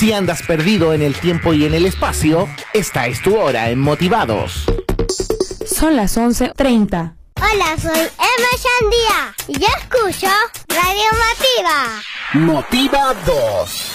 Si andas perdido en el tiempo y en el espacio, esta es tu hora en Motivados. Son las 11:30. Hola, soy Emma Shandía y yo escucho Radio Motiva. Motivados.